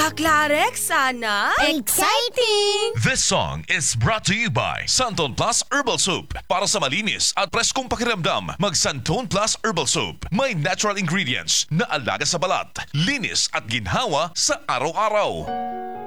Baklarex, sana? Exciting! This song is brought to you by Santon Plus Herbal Soap. Para sa malinis at preskong pakiramdam, mag Santon Plus Herbal Soap. May natural ingredients na alaga sa balat, linis at ginhawa sa araw-araw.